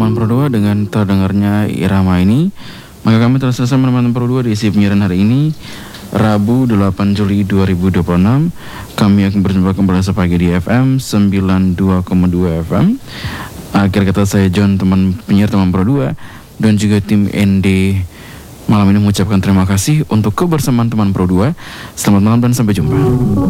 teman Pro 2 dengan terdengarnya irama ini. Maka kami telah selesai menemani Pro 2 di isi penyiaran hari ini, Rabu 8 Juli 2026. Kami akan berjumpa kembali sepagi di FM 92,2 FM. Akhir kata saya John, teman penyiar teman Pro 2, dan juga tim ND malam ini mengucapkan terima kasih untuk kebersamaan teman Pro 2. Selamat malam dan sampai jumpa.